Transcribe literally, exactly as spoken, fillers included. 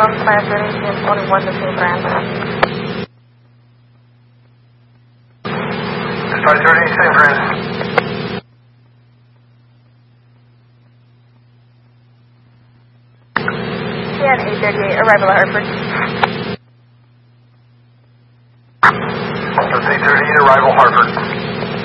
Salon five thirty, and only one to Saint Francis. five thirty, Saint Francis. And eight thirty-eight, arrival at Hartford. That's eight thirty-eight, arrival Hartford.